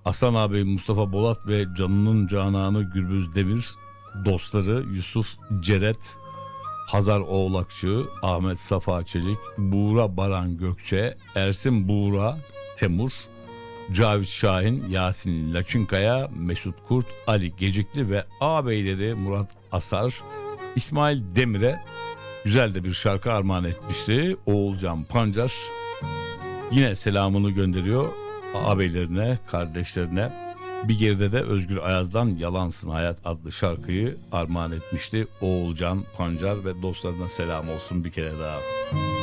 Aslan abi Mustafa Bolat ve canının cananı Gürbüz Demir, dostları Yusuf Ceret, Hazar Oğlakçı, Ahmet Safa Çelik, Buğra Baran Gökçe, Ersin Buğra Temur, Cavit Şahin, Yasin Laçınkaya, Mesut Kurt, Ali Gecikli ve ağabeyleri Murat Asar, İsmail Demir'e güzel de bir şarkı armağan etmişti. Oğulcan Pancar yine selamını gönderiyor ağabeylerine, kardeşlerine. Bir geride de Özgür Ayaz'dan Yalansın Hayat adlı şarkıyı armağan etmişti. Oğulcan Pancar ve dostlarına selam olsun bir kere daha.